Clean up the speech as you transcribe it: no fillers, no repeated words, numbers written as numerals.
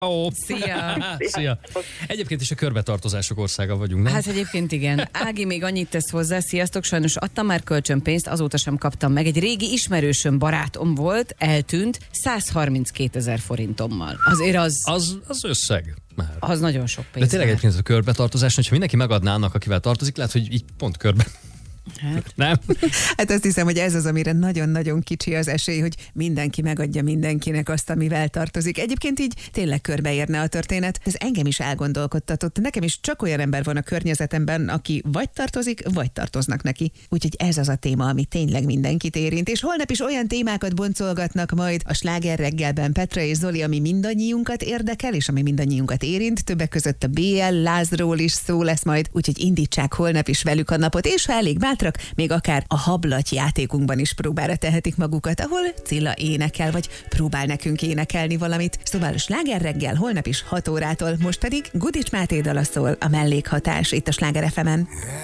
Ó, Szia! Szia! Egyébként is a körbetartozások országa vagyunk, nem? Hát egyébként igen. Ági még annyit tesz hozzá, sziasztok, sajnos adtam már kölcsönpénzt, azóta sem kaptam meg. Egy régi ismerősöm, barátom volt, eltűnt 132 000 forintommal. Azért Az összeg már. az nagyon sok pénz. De tényleg már. egyébként a körbetartozás, hogyha mindenki megadná annak, akivel tartozik, lehet, hogy így pont körbe. Hát. Nem? Hát azt hiszem, hogy ez az, amire nagyon-nagyon kicsi az esély, hogy mindenki megadja mindenkinek azt, amivel tartozik. Egyébként így tényleg körbeérne a történet. Ez engem is elgondolkodtatott. Nekem is csak olyan ember van a környezetemben, aki vagy tartozik, vagy tartoznak neki. Úgyhogy ez az a téma, ami tényleg mindenkit érint. És holnap is olyan témákat boncolgatnak majd a Sláger reggelben Petra és Zoli, ami mindannyiunkat érdekel, és ami mindannyiunkat érint. Többek között a BL lázról is szó lesz majd, úgyhogy indítsák holnap is velük a napot, és ha elég bátrak, még akár a hablaty játékunkban is próbára tehetik magukat, ahol Cilla énekel, vagy próbál nekünk énekelni valamit. Szóval Sláger reggel holnap is 6 órától, most pedig Gudics Máté dala szól, a mellékhatás itt a Sláger FM-en.